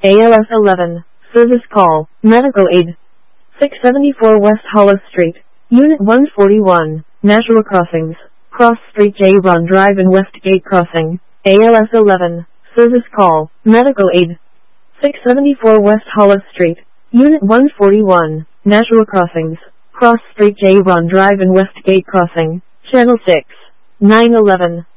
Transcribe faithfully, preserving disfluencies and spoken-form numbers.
A L S eleven, service call, medical aid. six seventy-four West Hollis Street, Unit one forty-one, Nashua Crossings, Cross Street J. Ron Drive and Westgate Crossing, A L S eleven, service call, medical aid. six seventy-four West Hollis Street, Unit one forty-one, Nashua Crossings, Cross Street J. Ron Drive and Westgate Crossing, Channel six, nine eleven.